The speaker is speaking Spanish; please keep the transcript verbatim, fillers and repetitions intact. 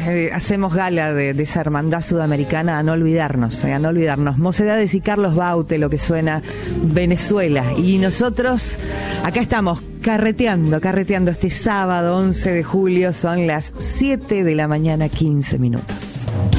eh, hacemos gala de, de esa hermandad sudamericana, a no olvidarnos, eh, a no olvidarnos. Mocedades y Carlos Baute, lo que suena Venezuela. Y nosotros acá estamos carreteando, carreteando este sábado once de julio, son las siete de la mañana, quince minutos.